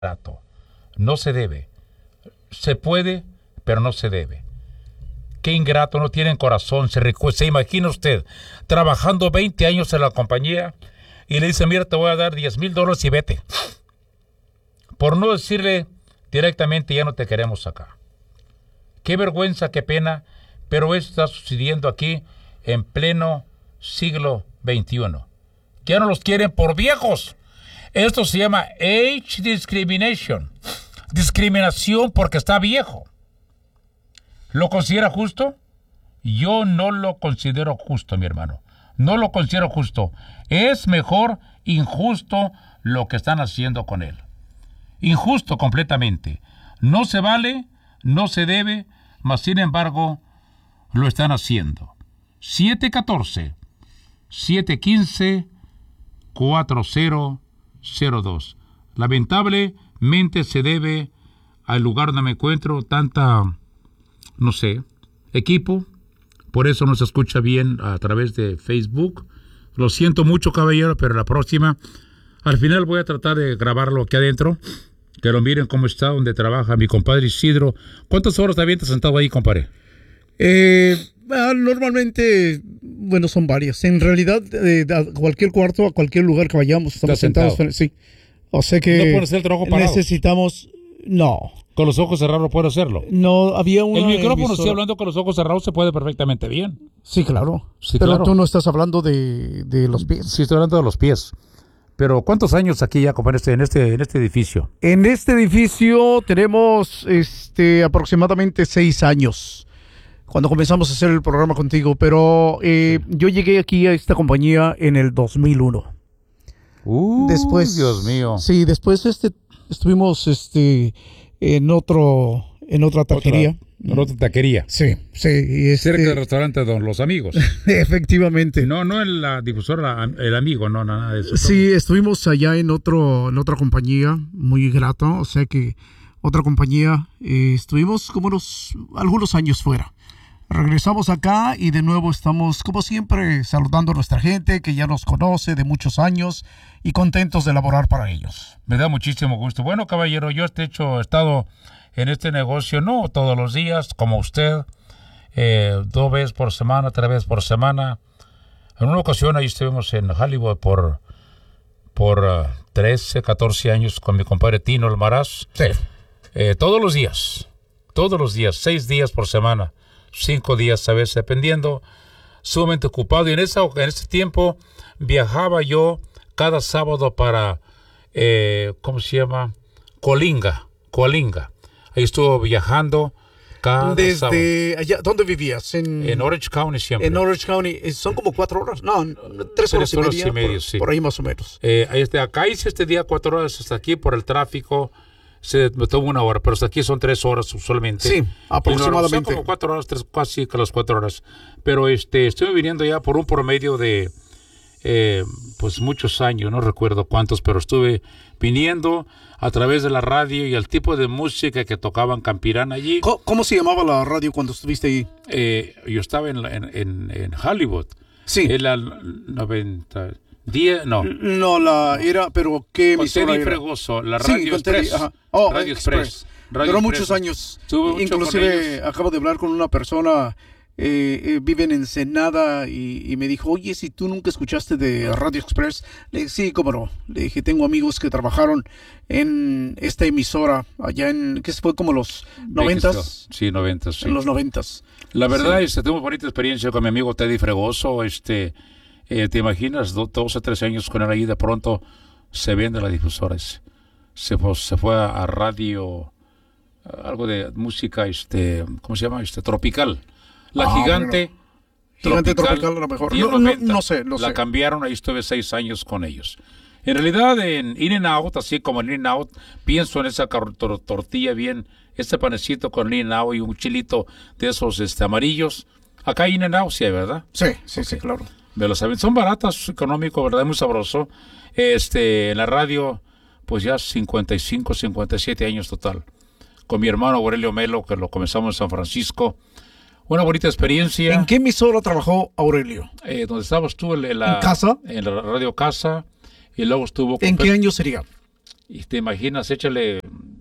ingrato. No se debe. Se puede, pero no se debe. Qué ingrato, no tienen corazón. Se imagina usted trabajando 20 años en la compañía y le dice, mira, te voy a dar $10,000 y vete. Por no decirle directamente, ya no te queremos acá. Qué vergüenza, qué pena, pero esto está sucediendo aquí en pleno siglo XXI. Ya no los quieren por viejos. Esto se llama age discrimination. Discriminación porque está viejo. ¿Lo considera justo? Yo no lo considero justo, mi hermano. No lo considero justo. Es mejor injusto lo que están haciendo con él. Injusto completamente. No se vale, no se debe, mas sin embargo lo están haciendo. 714-715-4002. Lamentablemente se debe al lugar donde me encuentro tanta, no sé, equipo. Por eso no se escucha bien a través de Facebook. Lo siento mucho, caballero, pero la próxima, al final voy a tratar de grabarlo aquí adentro. Que lo miren cómo está, donde trabaja mi compadre Isidro. ¿Cuántas horas te avientas sentado ahí, compadre? Normalmente, bueno, son varias. En realidad, a cualquier cuarto, a cualquier lugar que vayamos, estamos sentados. Sí. O sea que ¿no puedes hacer el trabajo parado? Necesitamos... No. ¿Con los ojos cerrados puedo hacerlo? No, había una el micrófono, emisora... estoy hablando con los ojos cerrados, se puede perfectamente bien. Sí, claro. Sí, pero claro. Tú no estás hablando de los pies. Sí, estoy hablando de los pies. Pero ¿cuántos años aquí ya, compadre, en este edificio? En este edificio tenemos aproximadamente 6 años. Cuando comenzamos a hacer el programa contigo. Pero yo llegué aquí a esta compañía en el 2001. Después, Dios mío. Sí, después estuvimos en otra taquería. En otra taquería. Sí. Y cerca del restaurante Don Los Amigos. Efectivamente. No en la difusora El Amigo, no, nada de eso. Sí, estuvimos allá en otra compañía, muy grata, o sea que otra compañía, estuvimos como algunos años fuera. Regresamos acá y de nuevo estamos, como siempre, saludando a nuestra gente que ya nos conoce de muchos años y contentos de laborar para ellos. Me da muchísimo gusto. Bueno, caballero, yo he estado en este negocio, no todos los días, como usted, 2 veces por semana, 3 veces por semana. En una ocasión ahí estuvimos en Hollywood por 13, 14 años con mi compadre Tino Almaraz. Sí. Todos los días, 6 días por semana, 5 días a veces, dependiendo, sumamente ocupado. Y en ese tiempo viajaba yo cada sábado para, ¿cómo se llama? Coalinga. Ahí estuvo viajando cada sábado. Desde allá, ¿dónde vivías? En Orange County siempre. En Orange County, son como 4 horas. No, 3 horas y media, sí. Por ahí más o menos. Acá hice este día 4 horas, hasta aquí por el tráfico me tomó 1 hora, pero hasta aquí son 3 horas usualmente. Sí, aproximadamente. Son como 4 horas, casi que las 4 horas. Pero estoy viniendo ya por un promedio de pues muchos años, no recuerdo cuántos, pero estuve viniendo a través de la radio y al tipo de música que tocaban Campirán allí. ¿Cómo se llamaba la radio cuando estuviste ahí? Yo estaba en Hollywood. Sí. En la 90... No, pero ¿qué emisora era? Fregoso, la Radio Express. Radio Express. Duró muchos años. Inclusive acabo de hablar con una persona, vive en Ensenada, y me dijo, oye, si tú nunca escuchaste de Radio Express. Le dije, sí, cómo no. Le dije, tengo amigos que trabajaron en esta emisora allá que fue como los 90s. Sí, 90s. Sí. En los 90s. La verdad, tengo bonita experiencia con mi amigo Teddy Fregoso. ¿Te imaginas 2 o 3 años con él ahí? De pronto se vende la difusora. Se fue a radio, algo de música, ¿cómo se llama? Tropical. La Gigante Tropical a lo mejor. No sé. La cambiaron, ahí estuve 6 años con ellos. En realidad, en In-N-Out, así como en In-N-Out, pienso en esa tortilla bien, este panecito con In-N-Out y un chilito de esos amarillos. Acá hay In-N-Out, sí, ¿verdad? Sí, claro. Son baratas, económico, ¿verdad? Muy sabroso. En la radio, pues ya 55, 57 años total. Con mi hermano Aurelio Melo, que lo comenzamos en San Francisco. Una bonita experiencia. ¿En qué emisora trabajó Aurelio? Donde estabas tú, ¿En Casa? En la Radio Casa. Y luego estuvo... ¿En qué año sería? Y te imaginas, échale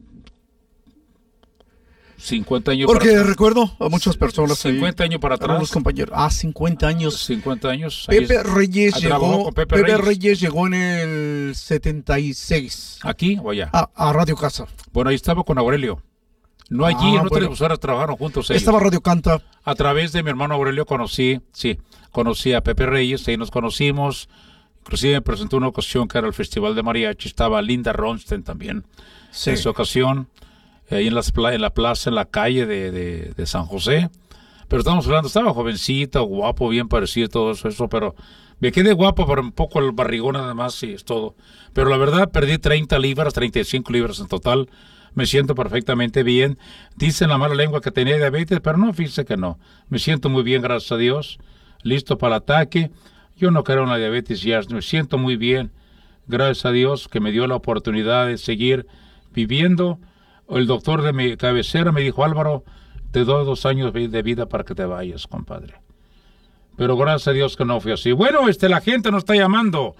50 años porque para recuerdo a muchas personas 50 años para atrás, los compañeros. 50 años. 50 años. Pepe Reyes llegó. Pepe Reyes llegó en el 76. ¿Aquí o allá? A Radio Casa. Bueno, ahí estaba con Aurelio. No allí, en otras emisoras trabajaron juntos ellos. Estaba Radio Canta. A través de mi hermano Aurelio conocí a Pepe Reyes, ahí nos conocimos. Inclusive me presentó una ocasión que era el Festival de Mariachi, estaba Linda Ronstein también. Sí. En esa ocasión, ahí en la plaza, en la calle de San José. Pero estamos hablando, estaba jovencita, guapo, bien parecido, todo eso, pero me quedé guapo, pero un poco el barrigón nada más y es todo. Pero la verdad, perdí 30 libras, 35 libras en total. Me siento perfectamente bien. Dicen la mala lengua que tenía diabetes, pero no, fíjese que no. Me siento muy bien, gracias a Dios. Listo para el ataque. Yo no creo en la diabetes ya. Me siento muy bien. Gracias a Dios que me dio la oportunidad de seguir viviendo. El doctor de mi cabecera me dijo, Álvaro, te doy 2 años de vida para que te vayas, compadre. Pero gracias a Dios que no fue así. Bueno, la gente nos está llamando.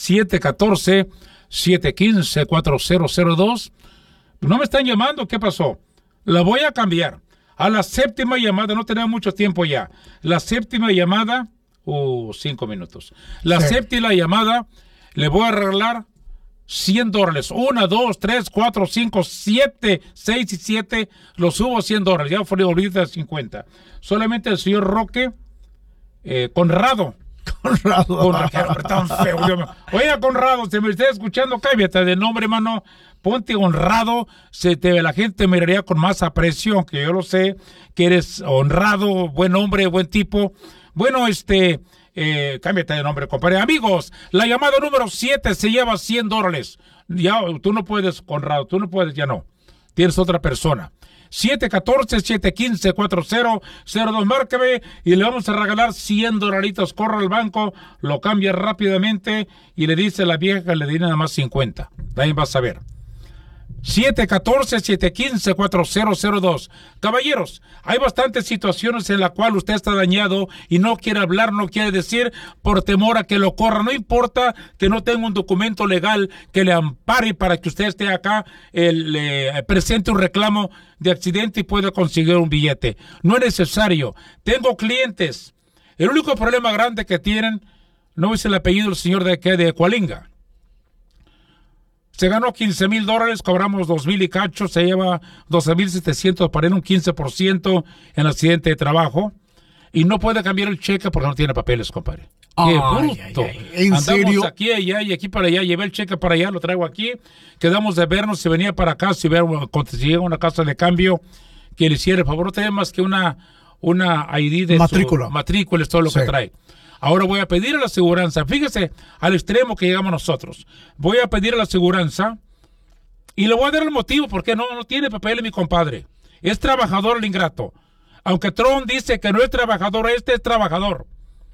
714-715-4002. No me están llamando, ¿qué pasó? La voy a cambiar. A la séptima llamada, no tenemos mucho tiempo ya. La séptima llamada, 5 minutos. La séptima llamada, le voy a regalar $100. 1, 2, 3, 4, 5, 7, 6 y 7. Lo subo a $100. Ya fue ahorita 50. Solamente el señor Roque Conrado. Tan feo. Oiga, Conrado, si me está escuchando, cállate de nombre, hermano. Ponte honrado. La gente te miraría con más aprecio, aunque yo lo sé, que eres honrado, buen hombre, buen tipo. Bueno, cámbiate de nombre, compadre. Amigos, la llamada número 7 se lleva $100. Ya, tú no puedes, Conrado, tú no puedes, ya no. Tienes otra persona. 714-715-4002. Márcame y le vamos a regalar $100. Corre al banco, lo cambia rápidamente y le dice a la vieja que le di nada más 50. Ahí vas a ver. 714-715-4002. Caballeros, hay bastantes situaciones en las cuales usted está dañado y no quiere hablar, no quiere decir por temor a que lo corra. No importa que no tenga un documento legal que le ampare para que usted esté acá, le presente un reclamo de accidente y pueda conseguir un billete. No es necesario. Tengo clientes. El único problema grande que tienen, no es el apellido del señor de Coalinga. Se ganó $15,000, cobramos 2,000 y cacho, se lleva 12,700 para él, un 15% en accidente de trabajo. Y no puede cambiar el cheque porque no tiene papeles, compadre. ¡Qué bruto! ¿En serio? Aquí, allá y aquí para allá. Llevé el cheque para allá, lo traigo aquí. Quedamos de vernos, si venía para acá, si llega una casa de cambio, que le hiciera el favor. No tiene más que una ID de matrícula. Matrícula es todo lo que trae. Ahora voy a pedir a la aseguranza, fíjese al extremo que llegamos nosotros. Voy a pedir a la aseguranza y le voy a dar el motivo porque no tiene papeles mi compadre. Es trabajador el ingrato. Aunque Trump dice que no es trabajador, es trabajador.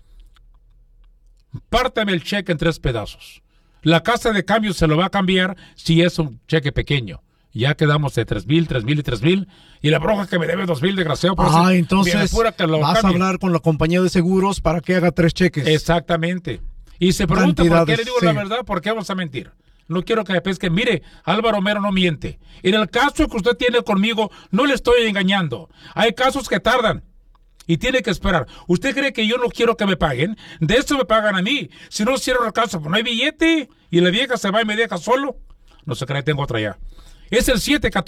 Pártame el cheque en 3 pedazos. La casa de cambio se lo va a cambiar si es un cheque pequeño. Ya quedamos de 3,000, 3,000 y 3,000. Y la broja que me debe 2,000, desgraciado. Entonces vas a hablar con la compañía de seguros para que haga 3 cheques. Exactamente. Y se pregunta por qué le digo la verdad, por qué vamos a mentir. No quiero que me pesquen. Mire, Álvaro Mero no miente. En el caso que usted tiene conmigo, no le estoy engañando. Hay casos que tardan y tiene que esperar. ¿Usted cree que yo no quiero que me paguen? De eso me pagan a mí. Si no cierro el caso, pues no hay billete y la vieja se va y me deja solo. No sé qué, tengo otra ya. Es el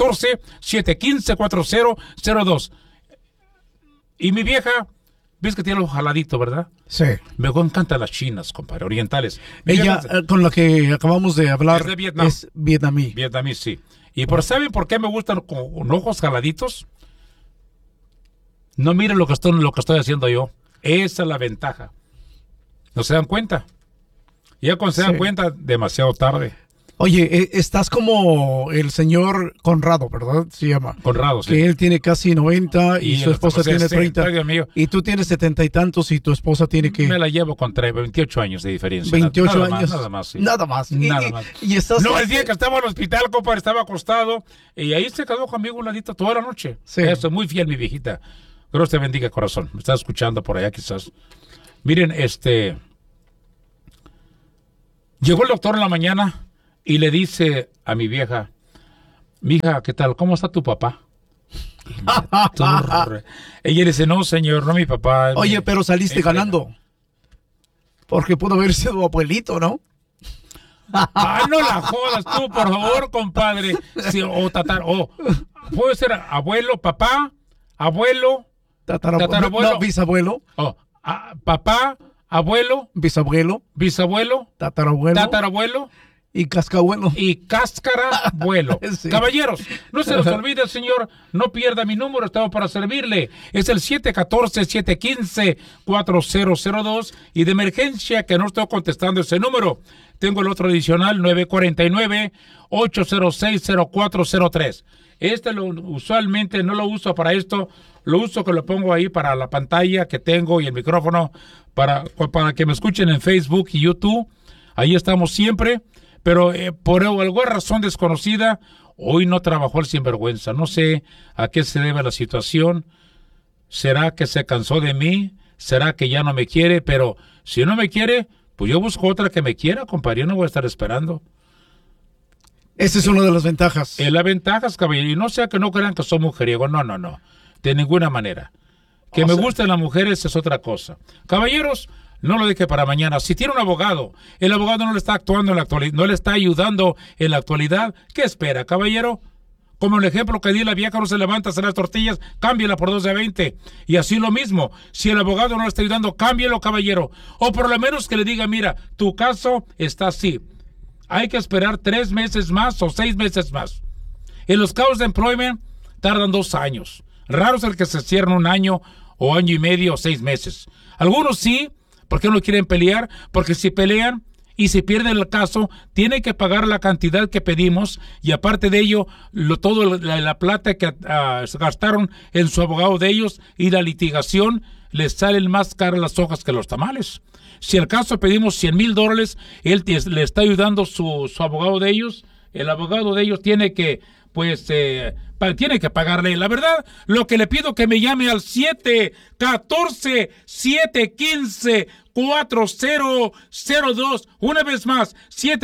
714-715-4002. Y mi vieja, ves que tiene los jaladito, ¿verdad? Sí. Me encantan las chinas, compadre, orientales. Ella, con la que acabamos de hablar, es de Vietnam. Es vietnamí. Vietnamí, sí. ¿Y ¿saben por qué me gustan con ojos jaladitos? No miren lo que estoy haciendo yo. Esa es la ventaja. ¿No se dan cuenta? Ya cuando se dan cuenta, demasiado tarde. Oye, estás como el señor Conrado, ¿verdad? Se llama. Conrado, sí. Que él tiene casi 90 y su esposa tiene 30. Dios mío. Y tú tienes 70 y tantos y tu esposa tiene que... Me la llevo con 28 años de diferencia. 28 años. Nada más, sí. Nada más. Nada más. Y estás... No, el día que estaba en el hospital, compadre, estaba acostado y ahí se quedó conmigo un ladito toda la noche. Sí. Eso es muy fiel, mi viejita. Dios te bendiga, corazón. Me estás escuchando por allá quizás. Miren, llegó el doctor en la mañana y le dice a mi vieja, mija, ¿qué tal? ¿Cómo está tu papá? Ella dice, no, señor, no mi papá. Oye, pero saliste ganando. Porque pudo haber sido abuelito, ¿no? Ah, no la jodas tú, por favor, compadre. Sí, puede ser abuelo, papá, abuelo, tatarabuelo. No, bisabuelo. Papá, abuelo, bisabuelo, tatarabuelo. Y cascabuelo. Y cáscarabuelo. Sí. Caballeros, no se nos olvide, señor, no pierda mi número, estamos para servirle. Es el 714-715-4002. Y de emergencia, que no estoy contestando ese número, tengo el otro adicional, 949-806-0403. Usualmente no lo uso para esto, lo uso que lo pongo ahí para la pantalla que tengo y el micrófono para que me escuchen en Facebook y YouTube. Ahí estamos siempre. Pero por alguna razón desconocida, hoy no trabajó el sinvergüenza. No sé a qué se debe la situación. ¿Será que se cansó de mí? ¿Será que ya no me quiere? Pero si no me quiere, pues yo busco otra que me quiera, compadre. Yo no voy a estar esperando. Esa es una de las ventajas. Las ventajas, caballero. Y no sea que no crean que soy mujeriego. No. De ninguna manera. Que me gusten las mujeres es otra cosa. Caballeros, no lo deje para mañana. Si tiene un abogado, el abogado no le está actuando en la actualidad, no le está ayudando en la actualidad, ¿qué espera, caballero? Como el ejemplo que di, la vieja no se levanta a hacer las tortillas, cámbiala por 2 de 20. Y así lo mismo, si el abogado no le está ayudando, cámbielo, caballero. O por lo menos que le diga, mira, tu caso está así. Hay que esperar 3 meses más o 6 meses más. En los casos de employment tardan 2 años. Raro es el que se cierra 1 año o año y medio o 6 meses. Algunos sí. ¿Por qué no quieren pelear? Porque si pelean y se pierde el caso, tienen que pagar la cantidad que pedimos y aparte de ello, la plata que gastaron en su abogado de ellos y la litigación, les salen más caras las hojas que los tamales. Si el caso pedimos $100,000, él le está ayudando su abogado de ellos, el abogado de ellos tiene que tiene que pagarle. La verdad, lo que le pido que me llame al 714-715-4002. Una vez más,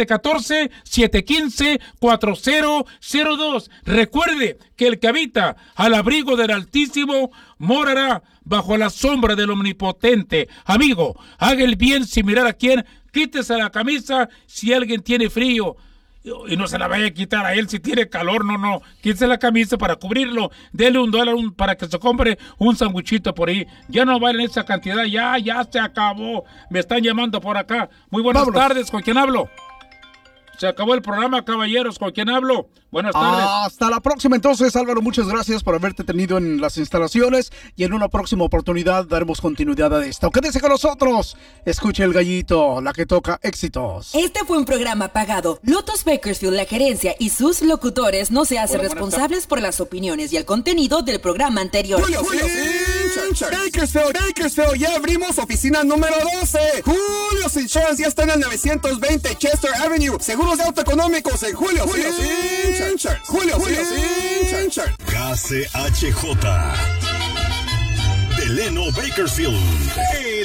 714-715-4002. Recuerde que el que habita al abrigo del Altísimo morará bajo la sombra del Omnipotente. Amigo, haga el bien sin mirar a quién. Quítese la camisa si alguien tiene frío. Y no se la vaya a quitar a él si tiene calor, no. Quítese la camisa para cubrirlo. Dele $1 para que se compre un sandwichito por ahí. Ya no valen esa cantidad, ya se acabó. Me están llamando por acá. Muy buenas tardes, ¿con quién hablo? Se acabó el programa, caballeros, ¿con quién hablo? Buenas tardes. Hasta la próxima entonces, Álvaro, muchas gracias por haberte tenido en las instalaciones y en una próxima oportunidad daremos continuidad a esto. Quédese con nosotros, escuche el gallito, la que toca éxitos. Este fue un programa pagado. Lotus Bakersfield, la gerencia y sus locutores no se hacen responsables por las opiniones y el contenido del programa anterior. Julio Bakersfield, ya abrimos oficina número 12. Julio's Insurance ya está en el 920 Chester Avenue. Seguros de auto económicos en Julio's Insurance. KCHJ Delano Bakersfield.